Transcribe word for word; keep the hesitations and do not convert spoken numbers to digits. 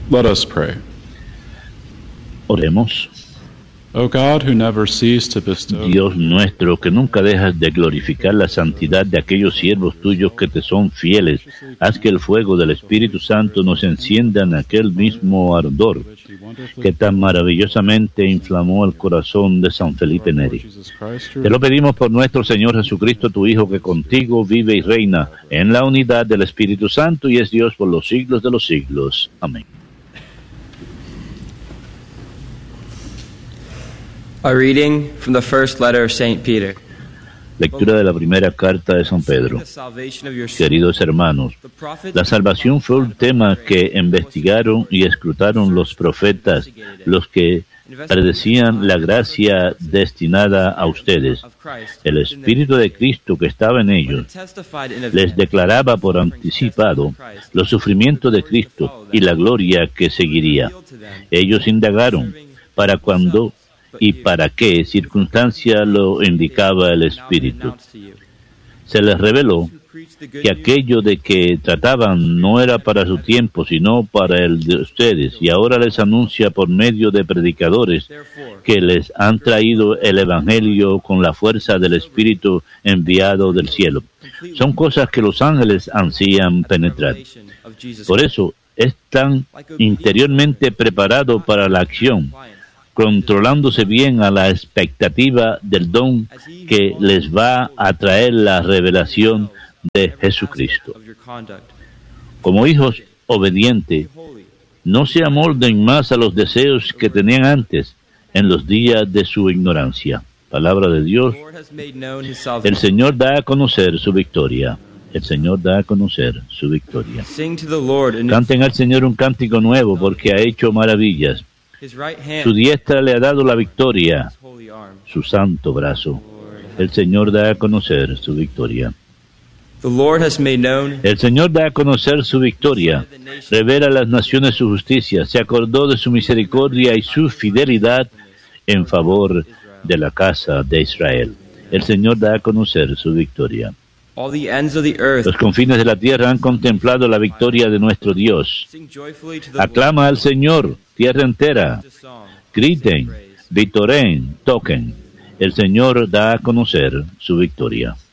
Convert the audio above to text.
Let us pray. Oremos. O God, who never cease to bestow Dios nuestro, que nunca dejas de glorificar la santidad de aquellos siervos tuyos que te son fieles, haz que el fuego del Espíritu Santo nos encienda en aquel mismo ardor que tan maravillosamente inflamó el corazón de San Felipe Neri. Te lo pedimos por nuestro Señor Jesucristo, tu Hijo, que contigo vive y reina en la unidad del Espíritu Santo y es Dios por los siglos de los siglos. Amén. A reading from the first letter of Saint Peter. Lectura de la primera carta de San Pedro. Queridos hermanos, la salvación fue un tema que investigaron y escrutaron los profetas, los que predecían la gracia destinada a ustedes. El Espíritu de Cristo que estaba en ellos les declaraba por anticipado los sufrimientos de Cristo y la gloria que seguiría. Ellos indagaron para cuándo y para qué circunstancia lo indicaba el Espíritu. Se les reveló que aquello de que trataban no era para su tiempo, sino para el de ustedes, y ahora les anuncia por medio de predicadores que les han traído el Evangelio con la fuerza del Espíritu enviado del cielo. Son cosas que los ángeles ansían penetrar. Por eso, están interiormente preparados para la acción, controlándose bien a la expectativa del don que les va a traer la revelación de Jesucristo. Como hijos obedientes, no se amolden más a los deseos que tenían antes en los días de su ignorancia. Palabra de Dios. El Señor da a conocer su victoria. El Señor da a conocer su victoria. Canten al Señor un cántico nuevo, porque ha hecho maravillas. Su diestra le ha dado la victoria, su santo brazo. El Señor da a conocer su victoria. El Señor da a conocer su victoria. Revela a las naciones su justicia. Se acordó de su misericordia y su fidelidad en favor de la casa de Israel. El Señor da a conocer su victoria. Los confines de la tierra han contemplado la victoria de nuestro Dios. Aclama al Señor, tierra entera. Griten, vitoreen, toquen. El Señor da a conocer su victoria.